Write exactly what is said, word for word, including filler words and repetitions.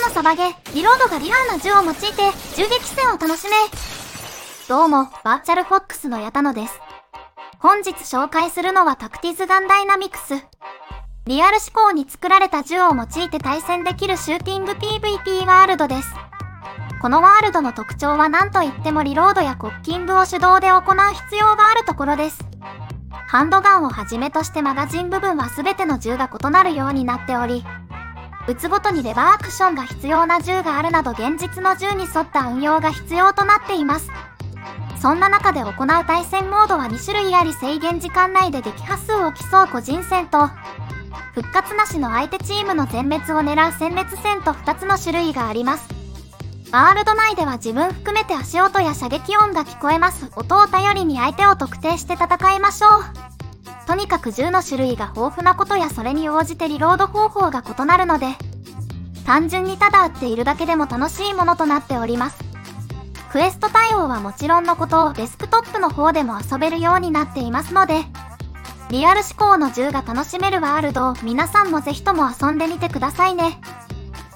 のサバゲー、リロードがリアルな銃を用いて銃撃戦を楽しめ。どうも、バーチャルフォックスの矢田野です。本日紹介するのはタクティズガンダイナミクス。リアル思考に作られた銃を用いて対戦できるシューティング ピーブイピー ワールドです。このワールドの特徴は何といってもリロードやコッキングを手動で行う必要があるところです。ハンドガンをはじめとしてマガジン部分は全ての銃が異なるようになっており、撃つごとにレバーアクションが必要な銃があるなど現実の銃に沿った運用が必要となっています。そんな中で行う対戦モードはに種類あり、制限時間内で撃破数を競う個人戦と、復活なしの相手チームの全滅を狙う殲滅戦とふたつの種類があります。ワールド内では自分含めて足音や射撃音が聞こえます。音を頼りに相手を特定して戦いましょう。とにかく銃の種類が豊富なことや、それに応じてリロード方法が異なるので、単純にただ撃っているだけでも楽しいものとなっております。クエスト対応はもちろんのことをデスクトップの方でも遊べるようになっていますので、リアル思考の銃が楽しめるワールドを皆さんもぜひとも遊んでみてくださいね。